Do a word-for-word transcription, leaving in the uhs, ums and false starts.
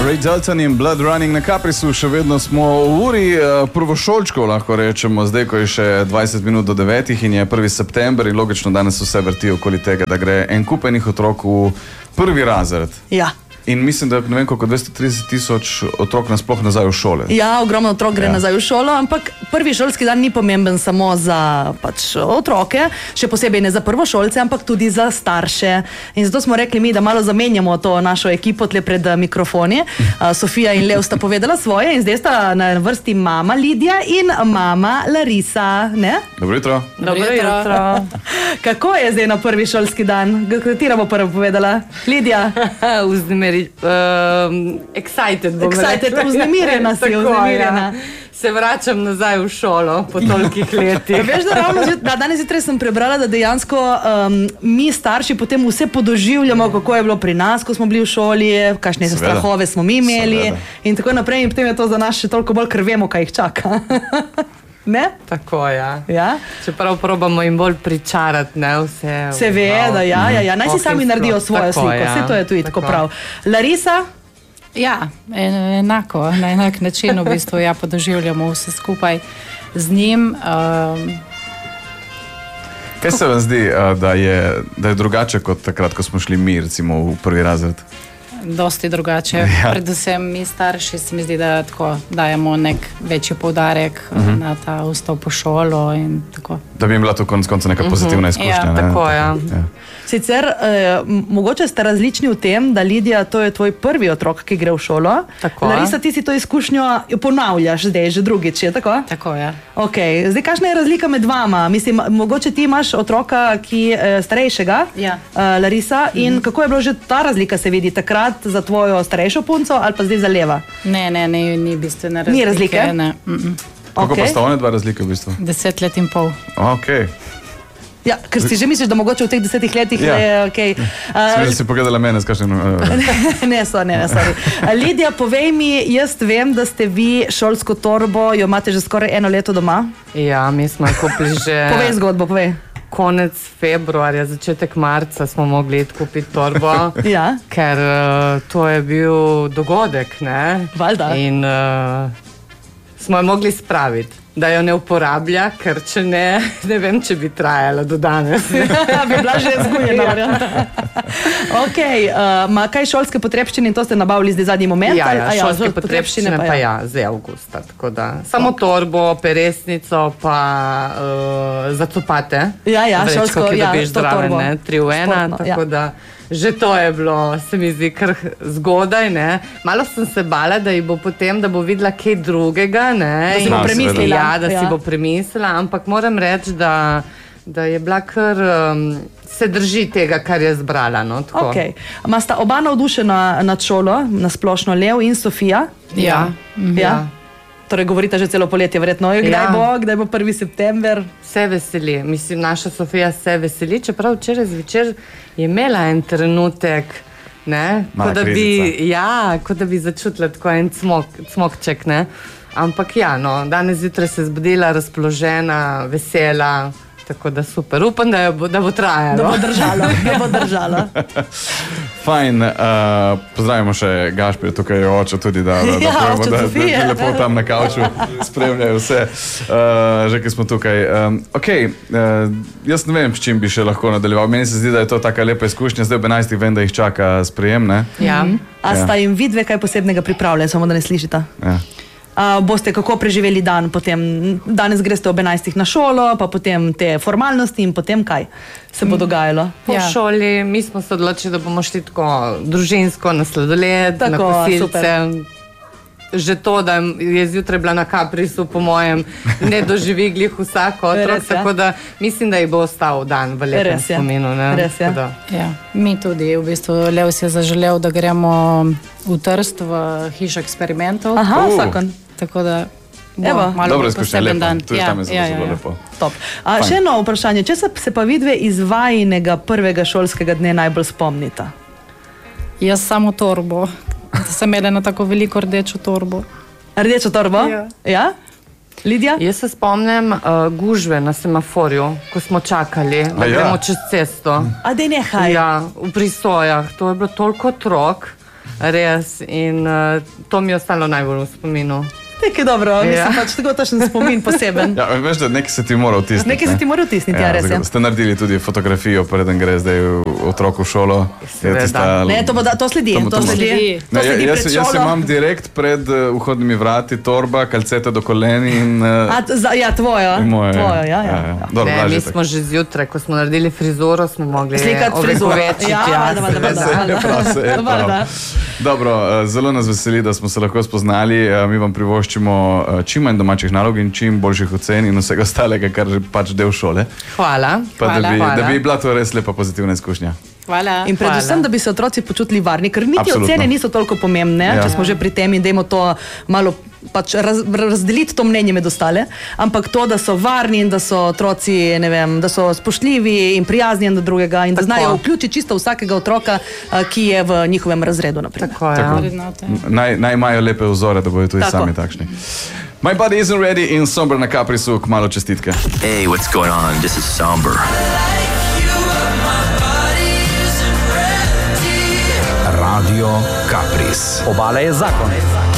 Ray Dalton in Blood Running na Caprisu, še vedno smo v uri prvošolčkov, lahko rečemo, zdaj, ko je še dvajset minut do devetih in je prvi september in logično danes vse vrti okoli tega, da gre en kup enih otrok v prvi razred. Ja. In mislim, da ne vem, koliko dvesto trideset tisoč otrok nasploh nazaj v šole. Ja, ogromno otrok gre ja. nazaj v šolo, ampak prvi šolski dan ni pomemben samo za pač otroke, še posebej ne za prvošolce, ampak tudi za starše. In zato smo rekli mi, da malo zamenjamo to našo ekipo tle pred mikrofoni. Sofija in Lev sta povedala svoje in zdaj sta na vrsti mama Lidija in mama Larisa. Ne? Dobro jutro. Dobro jutro. Kako je zdaj na prvi šolski dan? Katera bo prva povedala? Lidija? Uh, excited bom excited, rekla. Vznemirjena si, vznemirjena. Ja. Se vračam nazaj v šolo po tolikih letih. Veš, da ravno da, danes jutraj sem prebrala, da dejansko um, mi starši potem vse podoživljamo, kako je bilo pri nas, ko smo bili v šoli, kakšne strahove smo mi imeli Seveda. In tako naprej in potem je to za nas še toliko bolj, ker vemo, kaj jih čaka. Ne? Tako, ja. ja. Čeprav probamo jim bolj pričarati, ne, vse. Seveda, ja, ja, ja. Naj si sami naredijo svojo tako, sliko, vse ja. To je tudi tako, tako prav. Larisa? Ja, enako, na enak način v bistvu ja podoživljamo vse skupaj z njim. Um, Kaj se vam zdi, da je, da je drugače kot takrat, ko smo šli mi, recimo, v prvi razred? Dosti drugače. Ja. Predvsem mi starši se mi zdi, da tako dajemo nek večji poudarek uh-huh. na ta vstop v šolo in tako. Da bi bila to konec konca neka pozitivna uh-huh. izkušnja. Ja, ne? tako, ja. ja. Sicer, eh, mogoče ste različni v tem, da Lidija, to je tvoj prvi otrok, ki gre v šolo. Tako. Larisa, ti si to izkušnjo ponavljaš zdaj, že drugič, je tako? Tako, ja. Ok, zdaj, kakšna je razlika med vama? Mislim, mogoče ti imaš otroka, ki eh, starejšega, ja. eh, Larisa, in mm-hmm. kako je bilo že ta razlika se vidi takrat za tvojo starejšo punco ali pa zdaj za Leva? Ne, ne, ne, ni bistvene razlike. Ni razlike? Ne. Mm-mm. Kako okay. pa sta one dva razlike v bistvu? Deset let in pol. Ok. Ja, ker si že misliš, da mogoče v teh desetih letih ja. je okej. Okay. Uh, si pogledala mene s kakšnim... Uh, ne, so, ne, ne, sorry. Lidija, povej mi, jaz vem, da ste vi šolsko torbo, jo imate že skoraj eno leto doma? Ja, mi smo kupili že... Povej zgodbo, povej. Konec februarja, začetek marca smo mogli iti kupiti torbo, ja. ker uh, to je bil dogodek, ne? Valjda. In uh, smo jo mogli spraviti, da jo ne uporablja, ker če ne, ne vem, če bi trajala do danes. bi bila že zgujena varianta. Ok, uh, ma kaj šolske potrebščine, to ste nabavili zdaj zadnji moment? Ja, ja, ali, ja šolske potrebščine pa, pa ja, zdaj avgusta, tako da. Samo okay. torbo, peresnico, pa uh, za copate. Ja, ja, vrečko, šolsko, ki ja, dobiš to zdraven, torbo. Ne, tri v ena, Sportno, tako ja. da. Že to je bilo, se mi zdi, kar zgodaj, ne. Malo sem se bala, da ji bo potem, da bo videla kaj drugega, ne. Da si bo premislila. Ja, da ja. si bo premislila, ampak moram reči, da, da je bila kar, um, se drži tega, kar je zbrala, no, tako. Ok, ma sta oba navdušena nad šolo, na splošno Lev in Sofija? Ja. Ja. ja. Torej govorite že celo poletje, verjetno, kdaj ja. bo, kdaj bo prvi september? Se veseli, mislim, naša Sofija se veseli, čeprav včeraj zvečer je imela en trenutek, ne, kot da bi, ja, kot da bi začutila tako en cmok, cmokček, ne, ampak ja, no, danes zjutraj se zbudila, razpoložena, vesela, tako da super, upam, da, bo, da bo trajalo. Da bo držalo, da bo držalo. Fajn, uh, pozdravimo še Gašpir, tukaj je oče tudi, da, da, ja, da pojemo, da, da da lepo tam na kavču spremljajo vse, uh, že ki smo tukaj. Um, ok, uh, jaz ne vem, s čim bi še lahko nadaljeval. Meni se zdi, da je to taka lepa izkušnja, zdaj ob enajstih vem, da jih čaka sprejem, ne? Ja. A sta jim vidve kaj posebnega pripravljali, samo da ne slišita? Ja. Uh, boste kako preživeli dan potem? Danes greste ob enajstih na šolo, pa potem te formalnosti in potem kaj se bo dogajalo? Po ja. šoli, mi smo se odločili, da bomo šli tako družinsko na sladoled, tako, na kosilce. Super. Že to, da je zjutraj bila na Caprisu, po mojem, ne doživi glih vsak otrok, Res, tako ja. da mislim, da ji bo ostal dan v lepem spominu. Ne? Res, ja. Ja. Mi tudi, v bistvu, Lev si je zaželel, da gremo v Trst, v hišo eksperimentov. Aha, uh. vsakon. Tako da bo Evo. malo Dobro, poseben dan. Tudi ja, tam je zelo, ja, zelo ja, lepo. Top. A, še eno vprašanje, če se, se pa vidve iz vajinega prvega šolskega dne najbolj spomnita? Jaz samo torbo. Sem imela na tako veliko rdečo torbo. Rdečo torbo? Ja. Ja? Lidija? Jaz se spomnim uh, gužve na semaforju, ko smo čakali, da gremo ja. čez cesto. A dej nehaj. Ja, v pristojah. To je bilo toliko otrok. Res. In uh, to mi je ostalo najbolj v spominu. Nekaj dobro, ja. Mislim pač tako točen spomin poseben. Ja, veš, da nekaj se ti mora vtisniti. Nekaj se ti mora vtisniti, ja, ja res je. Ste naredili tudi fotografijo, preden gre zdaj otrok v šolo? Tista... Ne, to, bo, to sledi, to, to, to sledi. sledi. Ne, to sledi jaz, jaz imam direkt pred uh, vhodnimi vrati torba, kalceta do koleni in... Uh, A, za, ja, tvojo. Moje, tvojo, ja, ja. ja, ja. Dobro, ne, mi smo že zjutraj, ko smo naredili frizuro, smo mogli slikati frizuro. Ja, da, da, da, da. Dobro, zelo nas veseli, da smo se lahko spoznali. Mi vam privoščimo čim manj domačih nalog in čim boljših ocen in vsega ostalega, kar je pač del šole. Hvala. Pa Hvala. Da, bi, Hvala. da bi bila to res lepa pozitivna izkušnja. Hvala. In predvsem, Hvala. da bi se otroci počutili varni, ker niti Absolutno. ocene niso toliko pomembne, ja. Če smo že pri tem in dajmo to malo pač raz, razdeliti to mnenje med ostale, ampak to, da so varni in da so otroci, ne vem, da so spoštljivi in prijazni en do drugega in da Tako. znajo vključiti čisto vsakega otroka, ki je v njihovem razredu. Naprimer. Tako, ja. Naj, naj imajo lepe vzore, da bodo tudi Tako. sami takšni. My Body Isn't Ready in Somber na Caprisu, kmalo čestitke. Hey, what's going on? This is Somber. Radio Capris. Obala je zakon.